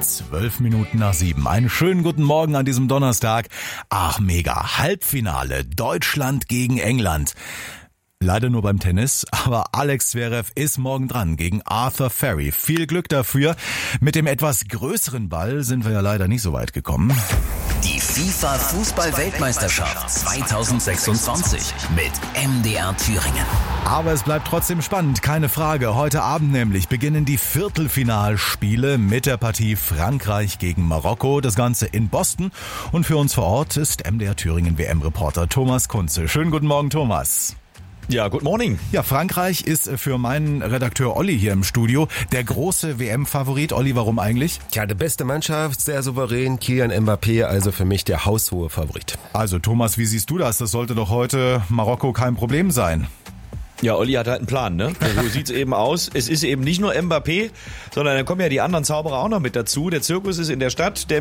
7:12. Einen schönen guten Morgen an diesem Donnerstag. Ach mega, Halbfinale Deutschland gegen England. Leider nur beim Tennis, aber Alex Zverev ist morgen dran gegen Arthur Ferry. Viel Glück dafür. Mit dem etwas größeren Ball sind wir ja leider nicht so weit gekommen. Die FIFA-Fußball-Weltmeisterschaft 2026 mit MDR Thüringen. Aber es bleibt trotzdem spannend, keine Frage. Heute Abend nämlich beginnen die Viertelfinalspiele mit der Partie Frankreich gegen Marokko. Das Ganze in Boston. Und für uns vor Ort ist MDR Thüringen WM-Reporter Thomas Kunze. Schönen guten Morgen, Thomas. Ja, good morning. Ja, Frankreich ist für meinen Redakteur Olli hier im Studio der große WM-Favorit. Olli, warum eigentlich? Tja, die beste Mannschaft, sehr souverän, Kylian Mbappé, also für mich der haushohe Favorit. Also Thomas, wie siehst du das? Das sollte doch heute Marokko kein Problem sein. Ja, Olli hat halt einen Plan, ne? So sieht's eben aus. Es ist eben nicht nur Mbappé, sondern dann kommen ja die anderen Zauberer auch noch mit dazu. Der Zirkus ist in der Stadt, der